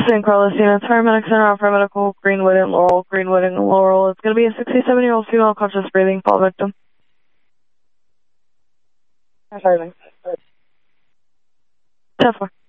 San Carlos units, paramedic center, offer medical, Greenwood and Laurel, Greenwood and Laurel. It's going to be a 67-year-old female, conscious breathing, fall victim. Sorry. 10-4.